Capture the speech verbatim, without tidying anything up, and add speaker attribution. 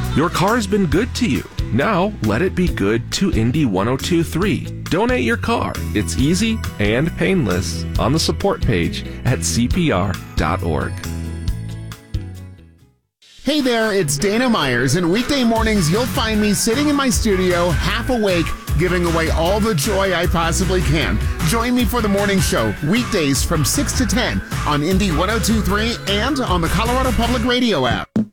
Speaker 1: Your car's been good to you. Now let it be good to Indy one oh two point three. Donate your car. It's easy and painless on the support page at C P R dot org.
Speaker 2: Hey there, it's Dana Myers, and weekday mornings you'll find me sitting in my studio, half awake, giving away all the joy I possibly can. Join me for the morning show, weekdays from six to ten on Indy one oh two point three and on the Colorado Public Radio app.